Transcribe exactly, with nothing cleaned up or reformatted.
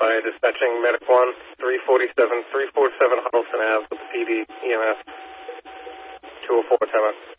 by dispatching Medic one, three forty-seven, three forty-seven Huddleston Ave with the P D E M S, two oh four, time out.